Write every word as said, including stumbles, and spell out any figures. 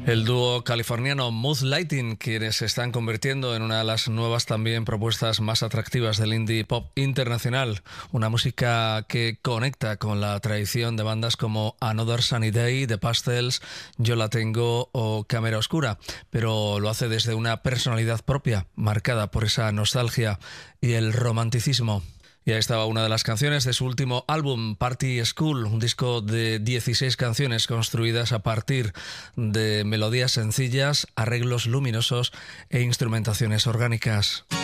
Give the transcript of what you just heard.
El dúo californiano Mood Lighting, quienes se están convirtiendo en una de las nuevas también propuestas más atractivas del indie pop internacional. Una música que conecta con la tradición de bandas como Another Sunny Day, The Pastels, Yo La Tengo o Cámara Oscura, pero lo hace desde una personalidad propia, marcada por esa nostalgia y el romanticismo. Y ahí estaba una de las canciones de su último álbum, Party School, un disco de dieciséis canciones construidas a partir de melodías sencillas, arreglos luminosos e instrumentaciones orgánicas.